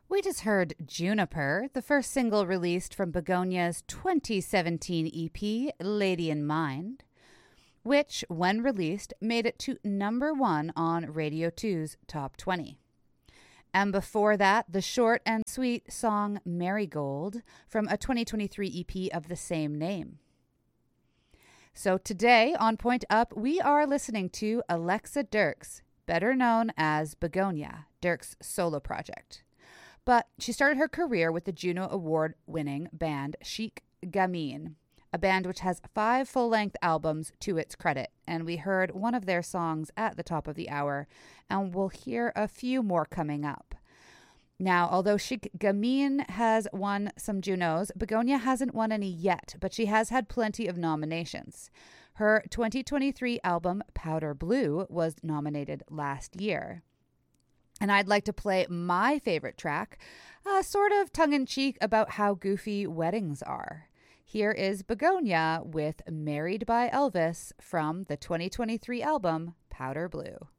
We just heard Juniper, the first single released from Begonia's 2017 EP, Lady in Mind, which, when released, made it to #1 on Radio 2's Top 20. And before that, the short and sweet song Marigold from a 2023 EP of the same name. So today on Point Up, we are listening to Alexa Dirks, better known as Begonia, Dirks' solo project. But she started her career with the Juno Award-winning band Chic Gamine, a band which has 5 full-length albums to its credit, and we heard one of their songs at the top of the hour, and we'll hear a few more coming up. Now, although Chic Gamine has won some Junos, Begonia hasn't won any yet, but she has had plenty of nominations. Her 2023 album, Powder Blue, was nominated last year. And I'd like to play my favorite track, sort of tongue-in-cheek about how goofy weddings are. Here is Begonia with Married by Elvis from the 2023 album, Powder Blue.